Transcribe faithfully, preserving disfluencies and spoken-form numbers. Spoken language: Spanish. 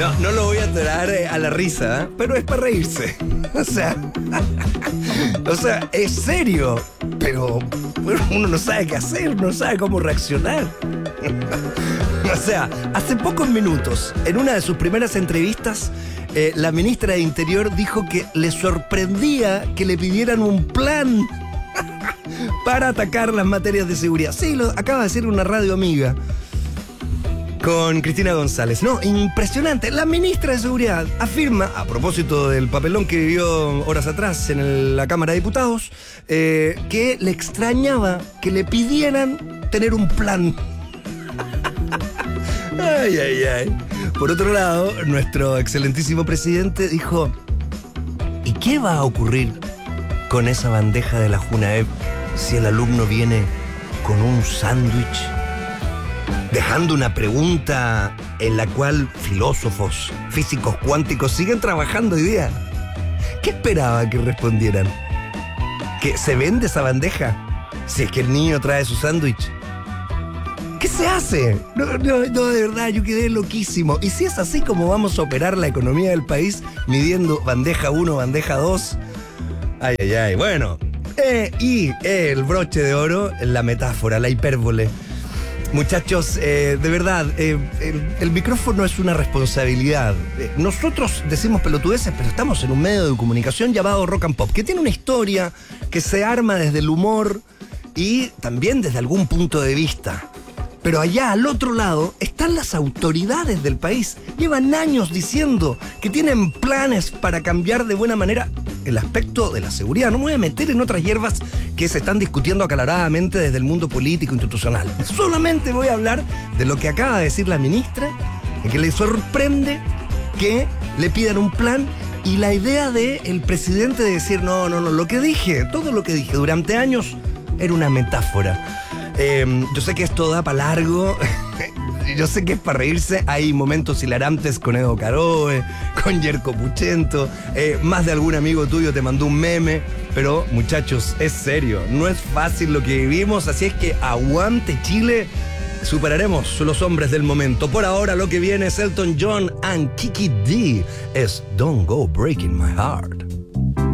No, no lo voy a traer eh, a la risa, ¿eh? Pero es para reírse. O sea, o sea, es serio, pero bueno, uno no sabe qué hacer, no sabe cómo reaccionar. O sea, hace pocos minutos, en una de sus primeras entrevistas, eh, la ministra de Interior dijo que le sorprendía que le pidieran un plan para atacar las materias de seguridad. Sí, lo acaba de decir una radio amiga con Cristina González. No, impresionante. La ministra de Seguridad afirma, a propósito del papelón que vivió horas atrás en el, la Cámara de Diputados, eh, que le extrañaba que le pidieran tener un plan. Ay, ay, ay. Por otro lado, nuestro excelentísimo presidente dijo: ¿y qué va a ocurrir con esa bandeja de la Junaep si el alumno viene con un sándwich? Dejando una pregunta en la cual filósofos, físicos cuánticos siguen trabajando hoy día. ¿Qué esperaba que respondieran? ¿Que se vende esa bandeja si es que el niño trae su sándwich? ¿Qué se hace? No, no, no, de verdad, yo quedé loquísimo. Y si es así como vamos a operar la economía del país, midiendo bandeja uno, bandeja dos. Ay, ay, ay. Bueno, eh, y eh, el broche de oro, la metáfora, la hipérbole. Muchachos, eh, de verdad, eh, el, el micrófono es una responsabilidad. Eh, nosotros decimos pelotudeces, pero estamos en un medio de comunicación llamado Rock and Pop, que tiene una historia que se arma desde el humor y también desde algún punto de vista. Pero allá, al otro lado, están las autoridades del país. Llevan años diciendo que tienen planes para cambiar de buena manera el aspecto de la seguridad. No me voy a meter en otras hierbas que se están discutiendo acaloradamente desde el mundo político institucional. Solamente voy a hablar de lo que acaba de decir la ministra, que le sorprende que le pidan un plan, y la idea del presidente de decir: no, no, no, lo que dije, todo lo que dije durante años era una metáfora. Eh, yo sé que esto da para largo, yo sé que es para reírse, hay momentos hilarantes con Edo Caroe, con Yerko Puchento, eh, más de algún amigo tuyo te mandó un meme, pero muchachos, es serio, no es fácil lo que vivimos, así es que aguante Chile, superaremos los hombres del momento. Por ahora lo que viene es Elton John and Kiki D, es Don't Go Breaking My Heart.